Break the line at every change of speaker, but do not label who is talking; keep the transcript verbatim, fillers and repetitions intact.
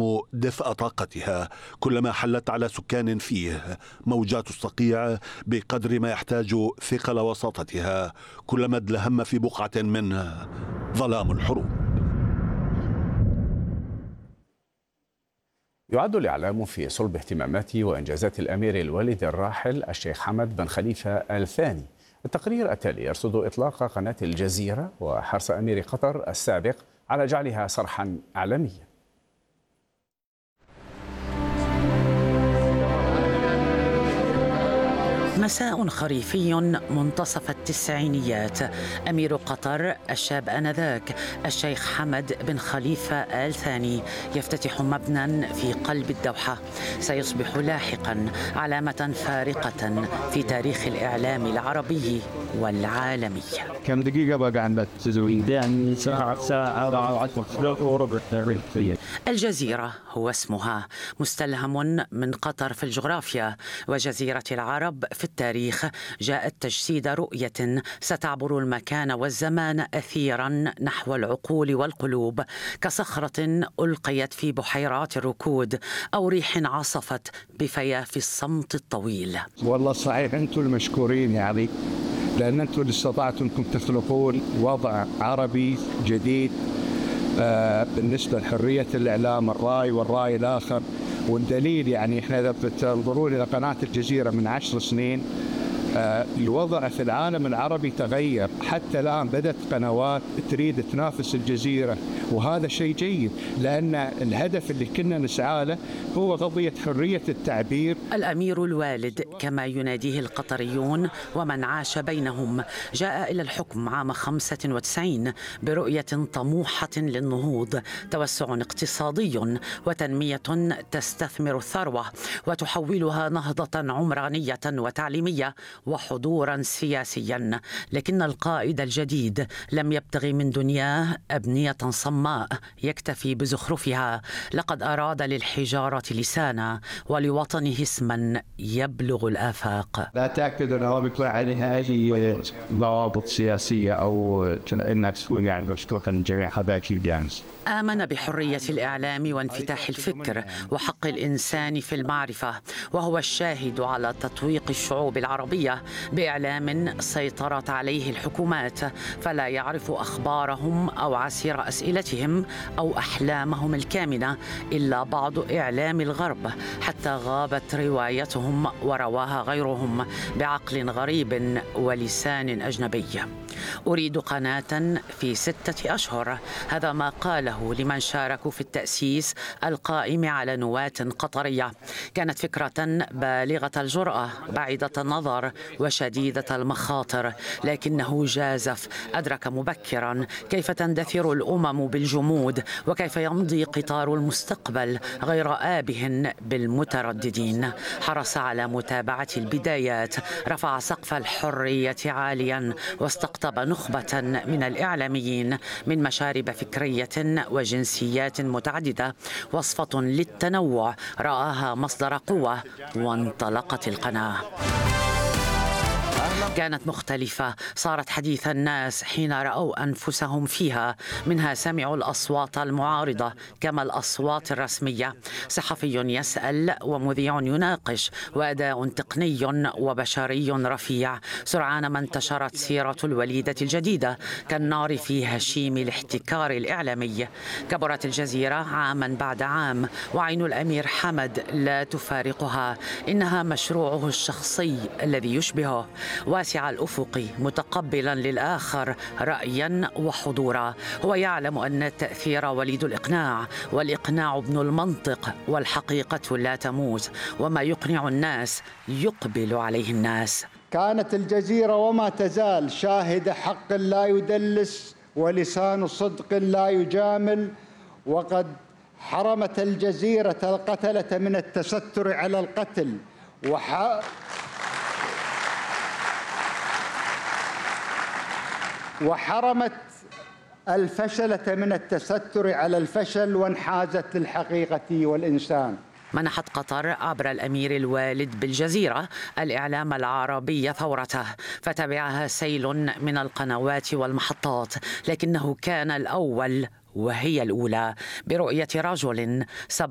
تحمو دفء طاقتها كلما حلت على سكان فيه موجات الصقيع بقدر ما يحتاج ثقل وساطتها كلما ادلهم في بقعة منه ظلام الحروب.
يعد الإعلام في صلب اهتمامات وإنجازات الأمير الوالد الراحل الشيخ حمد بن خليفة آل ثاني. التقرير التالي يرصد إطلاق قناة الجزيرة وحرص أمير قطر السابق على جعلها صرحا إعلاميا.
مساء خريفي منتصف التسعينيات. أمير قطر الشاب آنذاك الشيخ حمد بن خليفة آل ثاني يفتتح مبنى في قلب الدوحة سيصبح لاحقا علامة فارقة في تاريخ الإعلام العربي والعالمي.
كم دقيقة بقى عندك تزوين؟
ساعة ساعة. الجزيرة هو اسمها، مستلهم من قطر في الجغرافيا وجزيرة العرب في التاريخ. جاءت تجسيد رؤية ستعبر المكان والزمان أثيرا نحو العقول والقلوب، كصخرة ألقيت في بحيرات الركود أو ريح عصفت بفياف الصمت الطويل.
والله صحيح أنتم المشكورين يعني، لأن أنتم اللي استطعتم أنكم تخلقون وضع عربي جديد آه بالنسبة لحرية الإعلام، الرأي والرأي الآخر. والدليل يعني إحنا إذا بتنظرون إلى قناة الجزيرة من عشر سنين آه الوضع في العالم العربي تغير، حتى الآن بدأت قنوات تريد تنافس الجزيرة، وهذا شيء جيد لأن الهدف اللي كنا نسعى له هو قضية حرية التعبير.
الأمير الوالد كما يناديه القطريون ومن عاش بينهم جاء إلى الحكم عام خمسة وتسعين برؤية طموحة للنهوض، توسع اقتصادي وتنمية تستثمر الثروة وتحولها نهضة عمرانية وتعليمية وحضورا سياسيا. لكن القائد الجديد لم يبتغي من دنياه أبنية صماء يكتفي بزخرفها، لقد أراد للحجارة لسانا ولوطنه اسما يبلغ الآفاق.
لا تأكد أنه بيكون عليها أي ضوابط سياسية أو إنك تكون يعني مشكوكا جميع هذاك الجانس.
آمن بحرية الإعلام وانفتاح الفكر وحق الإنسان في المعرفة، وهو الشاهد على تطويق الشعوب العربية بإعلام سيطرت عليه الحكومات، فلا يعرف أخبارهم أو عسير أسئلتهم أو أحلامهم الكامنة إلا بعض إعلام الغرب، حتى غابت روايتهم ورواها غيرهم بعقل غريب ولسان أجنبي. أريد قناة في ستة أشهر، هذا ما قاله لمن شاركوا في التأسيس القائم على نواة قطرية. كانت فكرة بالغة الجرأة بعيدة النظر وشديدة المخاطر، لكنه جازف. أدرك مبكرا كيف تندثر الأمم بالجمود وكيف يمضي قطار المستقبل غير آبه بالمترددين. حرص على متابعة البدايات، رفع سقف الحرية عاليا واستقطب نخبة من الإعلاميين من مشارب فكرية وجنسيات متعددة، وصفة للتنوع رآها مصدر قوة وانطلقت القناة. كانت مختلفة، صارت حديث الناس حين رأوا أنفسهم فيها، منها سمعوا الأصوات المعارضة كما الأصوات الرسمية. صحفي يسأل ومذيع يناقش، وأداء تقني وبشري رفيع. سرعان ما انتشرت سيرة الوليدة الجديدة كالنار في هشيم الاحتكار الإعلامي. كبرت الجزيرة عاما بعد عام، وعين الأمير حمد لا تفارقها. إنها مشروعه الشخصي الذي يشبهه، واسع الأفق متقبلا للآخر رأيا وحضورا. هو يعلم أن التأثير وليد الإقناع، والإقناع ابن المنطق، والحقيقة لا تموت، وما يقنع الناس يقبل عليه الناس.
كانت الجزيرة وما تزال شاهد حق لا يدلس ولسان صدق لا يجامل، وقد حرمت الجزيرة القتلة من التستر على القتل وح... وحرمت الفشلة من التستر على الفشل، وانحازت للحقيقة والإنسان.
منحت قطر عبر الأمير الوالد بالجزيرة الإعلام العربي ثورته، فتبعها سيل من القنوات والمحطات، لكنه كان الأول وهي الأولى برؤية رجل سبق